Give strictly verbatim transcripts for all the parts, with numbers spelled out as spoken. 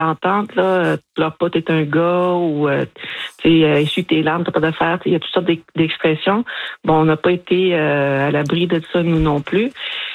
entente, là, pleure pas, t'es un gars, ou euh, tu sais, euh, essuie tes larmes, t'as pas d'affaires. Il y a toutes sortes d'expressions. Bon, on n'a pas été euh, à l'abri de ça, nous non plus.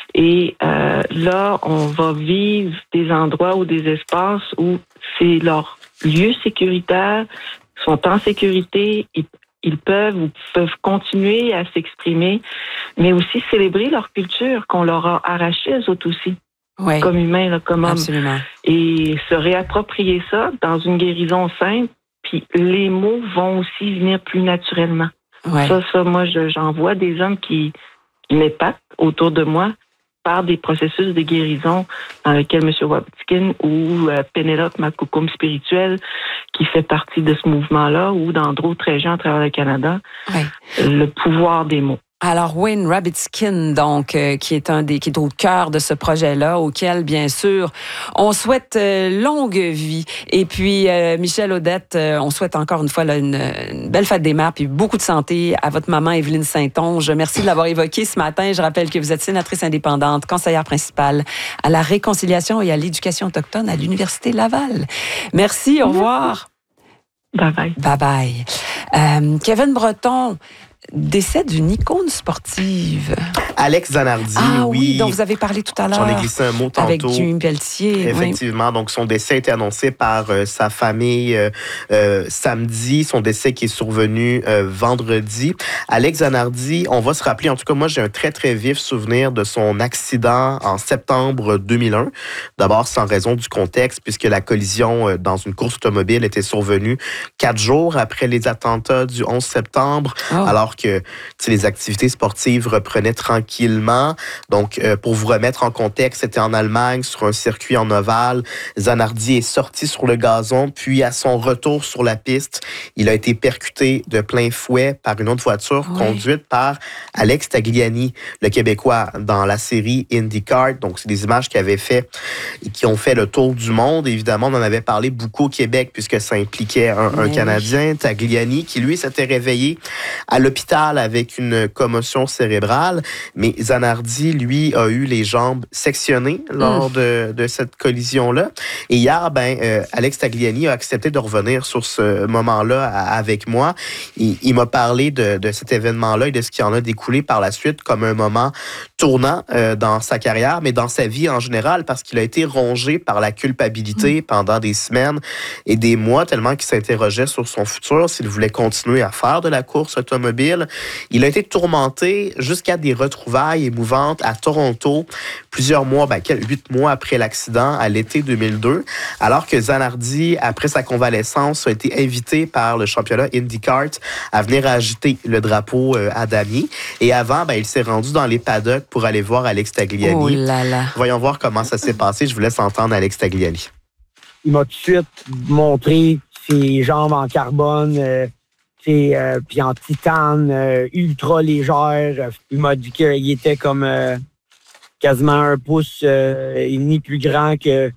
Et euh, là, on va vivre des endroits ou des espaces où c'est leur lieu sécuritaire, sont en sécurité, ils, ils peuvent ou peuvent continuer à s'exprimer, mais aussi célébrer leur culture qu'on leur a arrachée, eux autres aussi. Oui, comme humain, là, comme homme. Absolument. Et se réapproprier ça dans une guérison simple, puis les mots vont aussi venir plus naturellement. Ouais. Ça, ça, moi, je, j'en vois des hommes qui, qui m'épatent autour de moi par des processus de guérison dans lesquels M. Wabitkin ou euh, Pénélope Makoukoum spirituelle, qui fait partie de ce mouvement-là, ou dans d'autres régions à travers le Canada, Ouais. le pouvoir des mots. Alors, Wayne Rabitskin, donc, euh, qui est un des, qui est au cœur de ce projet-là, auquel, bien sûr, on souhaite euh, longue vie. Et puis, euh, Michel Audette, euh, on souhaite encore une fois là, une, une belle fête des mères, puis beaucoup de santé à votre maman, Evelyne Saint-Onge. Merci de l'avoir évoqué ce matin. Je rappelle que vous êtes sénatrice indépendante, conseillère principale à la réconciliation et à l'éducation autochtone à l'Université Laval. Merci, au revoir. Bye-bye. Bye-bye. Euh, Kevin Breton, décès d'une icône sportive. Alex Zanardi, ah, oui. oui, dont vous avez parlé tout à l'heure. J'en ai glissé un mot tantôt. Avec Jimmy Pelletier. Effectivement. Oui. Donc, son décès a été annoncé par euh, sa famille euh, euh, samedi. Son décès qui est survenu euh, vendredi. Alex Zanardi, on va se rappeler, en tout cas, moi, j'ai un très, très vif souvenir de son accident en septembre deux mille un. D'abord, sans raison du contexte, puisque la collision euh, dans une course automobile était survenue quatre jours après les attentats du onze septembre, oh. alors que les activités sportives reprenaient tranquillement. Donc, euh, pour vous remettre en contexte, c'était en Allemagne, sur un circuit en ovale. Zanardi est sorti sur le gazon, puis à son retour sur la piste, il a été percuté de plein fouet par une autre voiture oui. conduite par Alex Tagliani, le Québécois, dans la série IndyCar. Donc, c'est des images qui avaient fait, qui ont fait le tour du monde. Évidemment, on en avait parlé beaucoup au Québec, puisque ça impliquait un, un Canadien, Tagliani, qui, lui, s'était réveillé à l'hôpital avec une commotion cérébrale. Mais Zanardi, lui, a eu les jambes sectionnées lors mmh. de, de cette collision-là. Et hier, ben, euh, Alex Tagliani a accepté de revenir sur ce moment-là avec moi. Il, il m'a parlé de, de cet événement-là et de ce qui en a découlé par la suite comme un moment tournant euh, dans sa carrière, mais dans sa vie en général, parce qu'il a été rongé par la culpabilité mmh. pendant des semaines et des mois, tellement qu'il s'interrogeait sur son futur, s'il voulait continuer à faire de la course automobile. Il a été tourmenté jusqu'à des retrouvailles émouvantes à Toronto, plusieurs mois, ben, huit mois après l'accident, à l'été deux mille deux, alors que Zanardi, après sa convalescence, a été invité par le championnat IndyCar à venir agiter le drapeau euh, à damier. Et avant, ben, il s'est rendu dans les paddocks pour aller voir Alex Tagliani. Oh là là. Voyons voir comment ça s'est passé. Je vous laisse entendre Alex Tagliani. Il m'a tout de suite montré ses jambes en carbone, euh, puis euh, en titane, euh, ultra légère. Il m'a dit qu'il était comme euh, quasiment un pouce euh, et demi plus grand que,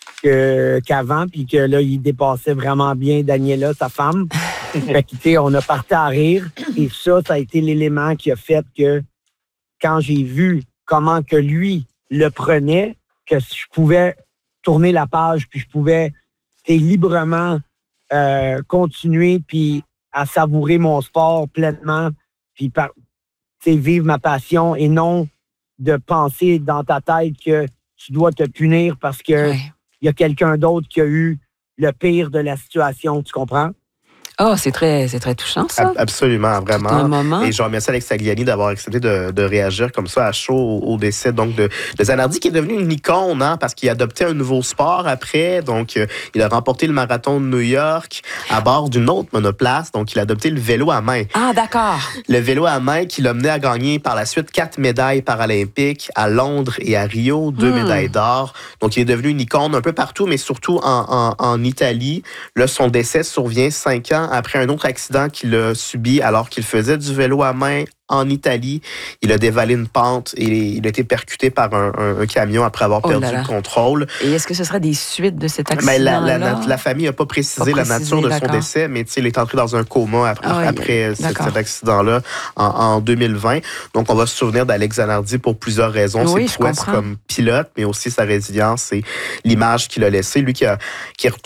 que, qu'avant, puis que là, il dépassait vraiment bien Daniela, sa femme. Fait que, on a parti à rire, et ça, ça a été l'élément qui a fait que quand j'ai vu comment que lui le prenait, que je pouvais tourner la page, puis je pouvais librement euh, continuer, puis à savourer mon sport pleinement, puis par, vivre ma passion et non de penser dans ta tête que tu dois te punir parce que il y a quelqu'un d'autre qui a eu le pire de la situation, tu comprends? Oh, c'est très, c'est très touchant, ça. Absolument, vraiment. Un moment. Et je remercie Alex Tagliani d'avoir accepté de, de réagir comme ça à chaud au, au décès donc de, de Zanardi, qui est devenu une icône, hein, parce qu'il a adopté un nouveau sport après. Donc, euh, il a remporté le marathon de New York à bord d'une autre monoplace. Donc, il a adopté le vélo à main. Ah, d'accord. Le vélo à main qui l'a mené à gagner par la suite quatre médailles paralympiques à Londres et à Rio, deux hmm. médailles d'or. Donc, il est devenu une icône un peu partout, mais surtout en, en, en Italie. Là, son décès survient cinq ans après un autre accident qu'il a subi alors qu'il faisait du vélo à main en Italie. Il a dévalé une pente et il a été percuté par un, un, un camion après avoir oh perdu là là. le contrôle. Et est-ce que ce serait des suites de cet accident? Mais la, la, la, la famille n'a pas précisé pas la précisé, nature de d'accord. son décès, mais il est entré dans un coma après, ah oui, après cet, cet accident-là en, en deux mille vingt. Donc, on va se souvenir d'Alex Zanardi pour plusieurs raisons. Oui, ses prouesses comme pilote, mais aussi sa résilience et l'image qu'il a laissée. Lui qui, a, qui est